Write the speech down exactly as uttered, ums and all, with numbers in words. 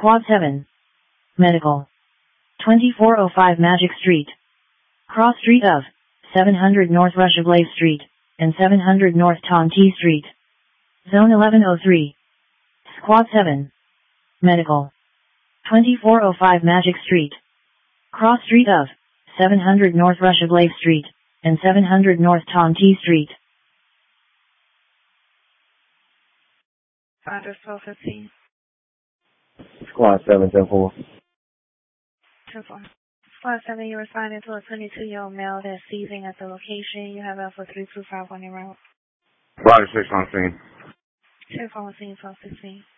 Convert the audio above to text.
Squad seven. Medical. twenty-four oh five Magic Street. Cross street of seven hundred North Russia Street and seven hundred North Tom T Street. Zone eleven oh three. Squad seven. Medical. twenty-four oh five Magic Street. Cross street of seven hundred North Russia Street and seven hundred North Tom T Street. Address twelve fifteen. Squad seven, ten four. ten four. Squad seven, you responded to a twenty-two-year-old male that's seizing at the location. You have Alpha three two five on your route. Body six on scene. ten four on scene, twelve sixteen.